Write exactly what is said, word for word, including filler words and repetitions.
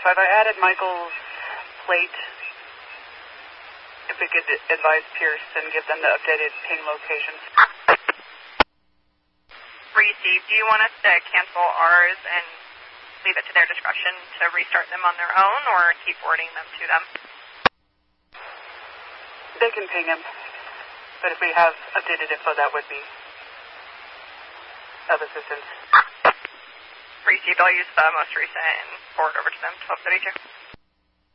five. I added Michael's plate. If we could advise Pierce and give them the updated ping locations. Receive. Do you want us to cancel ours and leave it to their discretion to restart them on their own, or keep forwarding them to them? They can ping him, but if we have updated info, that would be of assistance. Received. I'll use the most recent and forward over to them, twelve thirty-two.